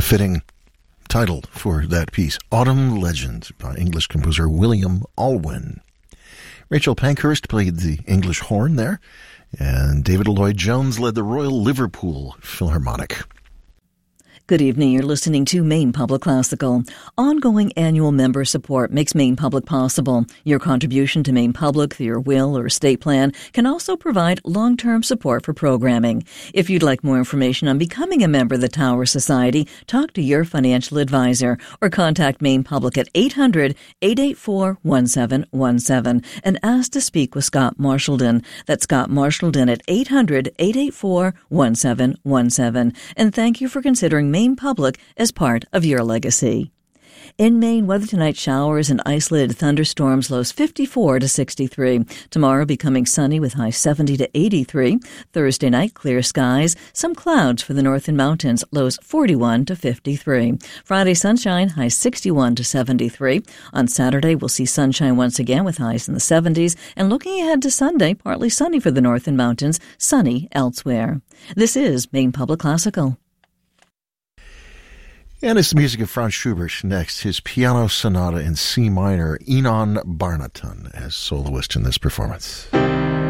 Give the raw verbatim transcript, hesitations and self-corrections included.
fitting title for that piece, Autumn Legend, by English composer William Alwyn. Rachel Pankhurst played the English horn there, and David Lloyd-Jones led the Royal Liverpool Philharmonic. Good evening. You're listening to Maine Public Classical. Ongoing annual member support makes Maine Public possible. Your contribution to Maine Public through your will or estate plan can also provide long-term support for programming. If you'd like more information on becoming a member of the Tower Society, talk to your financial advisor or contact Maine Public at eight hundred, eight eight four, one seven one seven and ask to speak with Scott Marshallton. That's Scott Marshallton at eight hundred, eight eight four, one seven one seven. And thank you for considering Maine Public as part of your legacy. In Maine, weather tonight, showers and isolated thunderstorms, lows fifty-four to sixty-three. Tomorrow becoming sunny with highs seventy to eighty-three. Thursday night, clear skies, some clouds for the northern mountains, lows forty-one to fifty-three. Friday, sunshine, highs sixty-one to seventy-three. On Saturday, we'll see sunshine once again with highs in the seventies. And looking ahead to Sunday, partly sunny for the northern mountains, sunny elsewhere. This is Maine Public Classical. And it's the music of Franz Schubert next, his piano sonata in C minor, Enon Barnaton as soloist in this performance.